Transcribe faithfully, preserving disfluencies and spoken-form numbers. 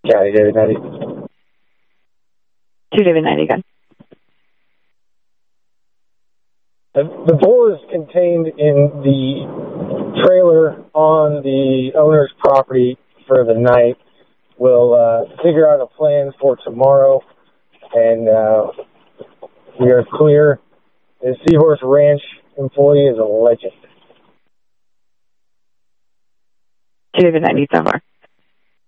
County, David ninety. Two David ninety, gun. The, the bull is contained in the trailer on the owner's property for the night. We'll uh, figure out a plan for tomorrow, and uh, we are clear. The Seahorse Ranch employee is a legend. Two David ninety so far.